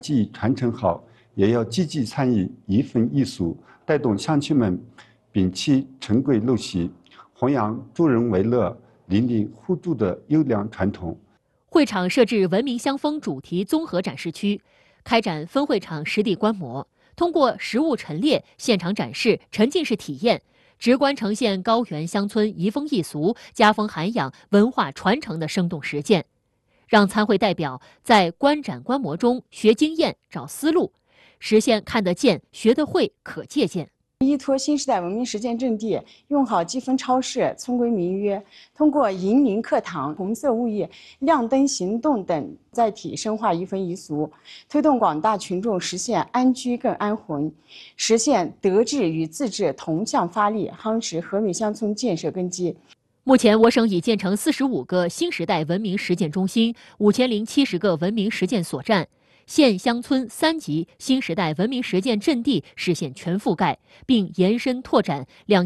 既传承好，也要积极参与一分一俗，带动乡亲们摒弃陈规陋习，弘扬助人为乐、邻里互助的优良传统。 会场设置文明乡风主题综合展示区，开展分会场实地观摩，通过实物陈列、现场展示、沉浸式体验，直观呈现高原乡村移风易俗、家风涵养、文化传承的生动实践，让参会代表在观展观摩中学经验、找思路，实现看得见、学得会、可借鉴。 依托新时代文明实践阵地，用好积分超市、村规民约，通过银陵课堂、红色物业、亮灯行动等载体，深化一分一俗，推动广大群众实现安居更安魂，实现德治与自治同向发力，夯实和美乡村建设根基。 目前，我省已建成45个新时代文明实践中心，5070个文明实践所站。县乡村3级新时代文明实践阵地实现全覆盖，并延伸拓展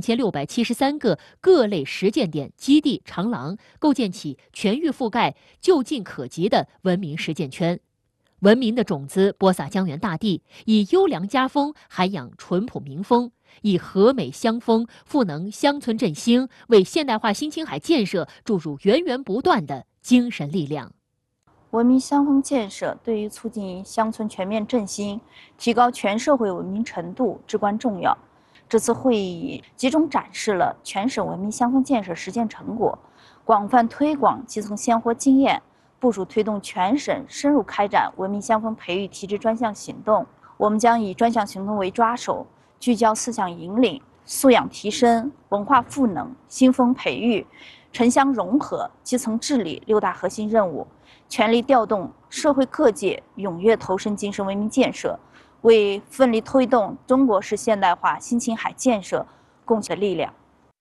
2673个各类实践点基地长廊，构建起全域覆盖、就近可及的文明实践圈。文明的种子播撒江源大地，以优良家风涵养淳朴民风，以和美乡风赋能乡村振兴，为现代化新青海建设注入源源不断的精神力量。 文明乡风建设对于促进乡村全面振兴、提高全社会文明程度至关重要。这次会议集中展示了全省文明乡风建设实践成果，广泛推广基层鲜活经验，部署推动全省深入开展文明乡风培育提质专项行动。我们将以专项行动为抓手，聚焦思想引领、素养提升、文化赋能、新风培育、城乡融合、基层治理6大核心任务，全力调动社会各界踊跃投身精神文明建设，为奋力推动中国式现代化新青海建设贡献力量。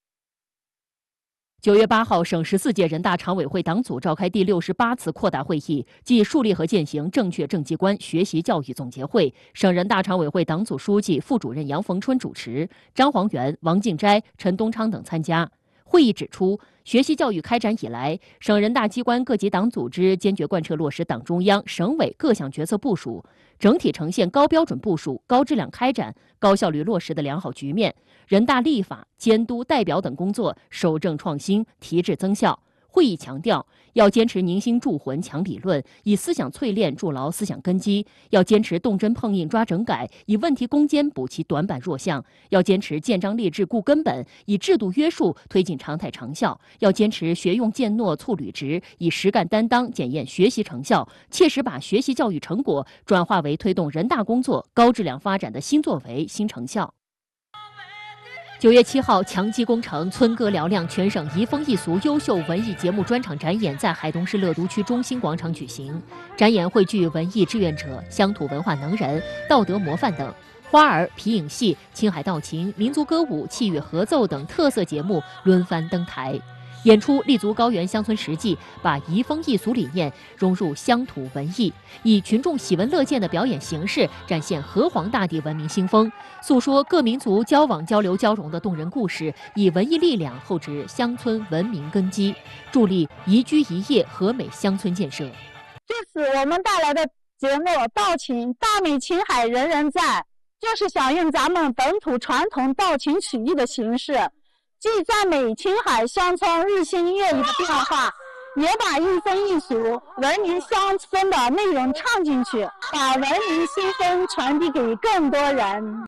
9月8号，省14届人大常委会党组召开第68次扩大会议暨树立和践行正确政绩观学习教育总结会，省人大常委会党组书记、副主任杨逢春主持，张黄元、王敬斋、陈东昌等参加。会议指出，学习教育开展以来，省人大机关各级党组织坚决贯彻落实党中央、省委各项决策部署，整体呈现高标准部署、高质量开展、高效率落实的良好局面。人大立法、监督、代表等工作守正创新、提质增效。会议强调，要坚持凝心铸魂强理论，以思想淬炼筑牢思想根基；要坚持动真碰硬抓整改，以问题攻坚补其短板弱项；要坚持建章立制固根本，以制度约束推进常态长效；要坚持学用践诺促履职，以实干担当检验学习成效，切实把学习教育成果转化为推动人大工作高质量发展的新作为、新成效。9月7号，强基工程村歌嘹亮全省移风易俗优秀文艺节目专场展演在海东市乐都区中心广场举行。展演汇聚文艺志愿者、乡土文化能人、道德模范等，花儿、皮影戏、青海道情、民族歌舞、器乐合奏等特色节目轮番登台。演出立足高原乡村实际，把移风易俗理念融入乡土文艺，以群众喜闻乐见的表演形式展现河湟大地文明新风，诉说各民族交往交流交融的动人故事，以文艺力量厚植乡村文明根基，助力宜居宜业和美乡村建设。 这次我们带来的节目《道情大美青海人人在》，就是响应咱们本土传统道情曲艺的形式，既赞美青海乡村日新月异的变化，也把一分一俗、文明乡村的内容唱进去，把文明新风传递给更多人。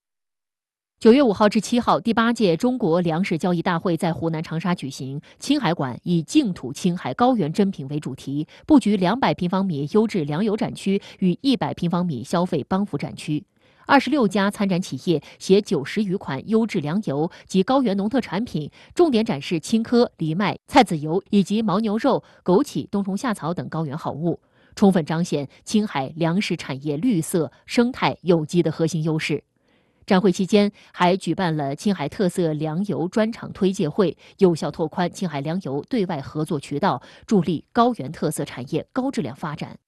9月5号至7号，第8届中国粮食交易大会在湖南长沙举行。青海馆以净土青海高原珍品为主题，布局200平方米优质粮油展区与100平方米消费帮扶展区。26家参展企业携90余款优质粮油及高原农特产品，重点展示青稞、藜麦、菜籽油以及牦牛肉、枸杞、冬虫夏草等高原好物，充分彰显青海粮食产业绿色、生态、有机的核心优势。展会期间还举办了青海特色粮油专场推介会，有效拓宽青海粮油对外合作渠道，助力高原特色产业高质量发展。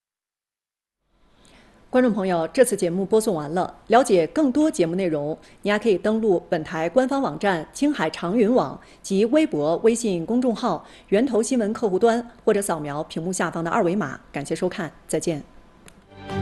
观众朋友，这次节目播送完了。了解更多节目内容，你还可以登录本台官方网站青海长云网及微博、微信公众号源头新闻客户端，或者扫描屏幕下方的2维码。感谢收看，再见。